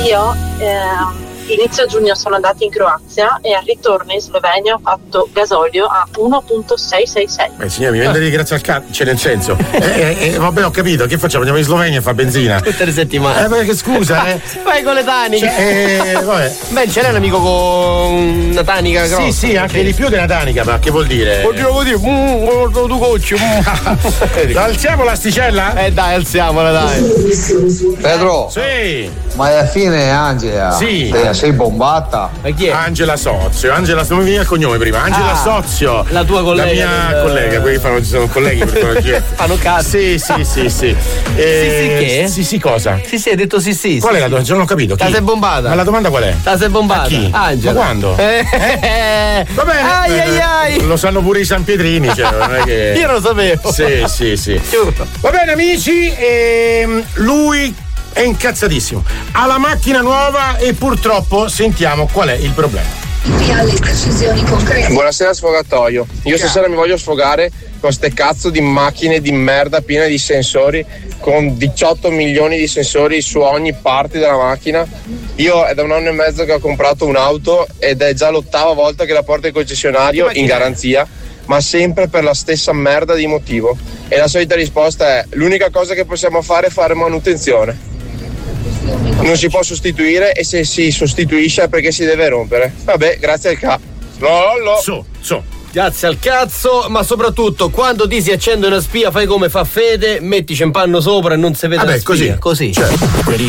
Io inizio giugno sono andata in Croazia e al ritorno in Slovenia ho fatto gasolio a 1.666. Signora, mi vende di grazia al cazzo, cioè nel senso vabbè, ho capito, che facciamo? Andiamo in Slovenia a fare benzina tutte le settimane. Perché scusa vai con le taniche, vabbè. Beh, ce l'hai un amico con una tanica grossa? Sì, anche di più della tanica, ma che vuol dire? Vuol dire tu cocci. Alziamo l'asticella? Dai, alziamola, dai. Pedro. Sì. Ma alla fine Angela. Sì. Sei bombata. Ma chi è? Angela Sozio. Angela, non mi viene il cognome prima. Angela Sozio. La tua collega. La mia collega, quelli sono colleghi per fanno cazzo. Sì. Sì, che? Sì, cosa? Sì, hai detto sì. Qual è la domanda? Non ho capito. Ti sei bombata. Ma la domanda qual è? Ti sei bombata. A chi? Angela. Ma quando? Va bene. Ai. Lo sanno pure i San Pietrini, cioè, non è che. Io lo sapevo. Sì. Va bene, amici, lui è incazzatissimo. Ha la macchina nuova e purtroppo sentiamo qual è il problema. Buonasera sfogatoio. Io stasera mi voglio sfogare con ste cazzo di macchine di merda piene di sensori, con 18 milioni di sensori su ogni parte della macchina. Io è da 1 anno e mezzo che ho comprato un'auto ed è già l'8ª volta che la porto in concessionario in garanzia, ma sempre per la stessa merda di motivo. E la solita risposta è: l'unica cosa che possiamo fare è fare manutenzione. Non si può sostituire, e se si sostituisce è perché si deve rompere. Vabbè, grazie al cazzo. Grazie al cazzo, ma soprattutto quando ti si accende una spia fai come fa Fede, mettici un panno sopra e non si vede la spia. Così. Cioè.